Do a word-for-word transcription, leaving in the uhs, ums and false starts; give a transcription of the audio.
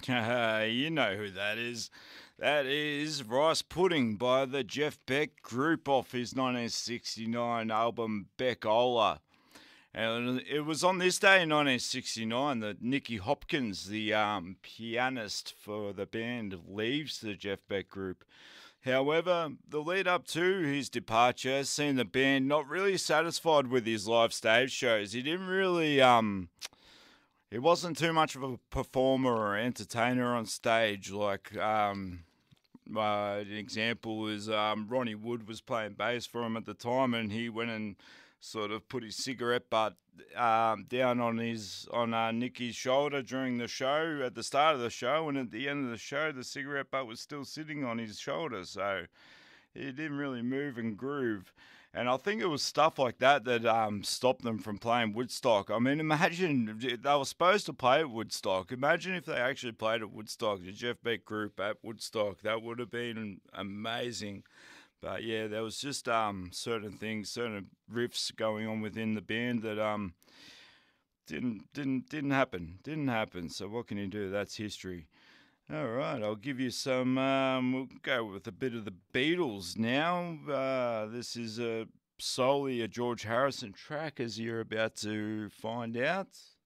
You know who that is. That is Rice Pudding by the Jeff Beck Group off his nineteen sixty-nine album Beckola. And it was on this day in nineteen sixty-nine that Nicky Hopkins, the um, pianist for the band, leaves the Jeff Beck Group. However, the lead up to his departure has seen the band not really satisfied with his live stage shows. He didn't really um, he wasn't too much of a performer or entertainer on stage. Like um, uh, an example is um, Ronnie Wood was playing bass for him at the time, and he went and sort of put his cigarette butt um, down on his on uh, Nicky's shoulder during the show at the start of the show, and at the end of the show, the cigarette butt was still sitting on his shoulder, so he didn't really move and groove. And I think it was stuff like that that um, stopped them from playing Woodstock. I mean, imagine they were supposed to play at Woodstock. Imagine if they actually played at Woodstock, the Jeff Beck Group at Woodstock. That would have been amazing. But yeah, there was just um, certain things, certain riffs going on within the band that um, didn't didn't didn't happen. Didn't happen. So what can you do? That's history. All right, I'll give you some. Um, we'll go with a bit of the Beatles now. Uh, this is a solely a George Harrison track, as you're about to find out.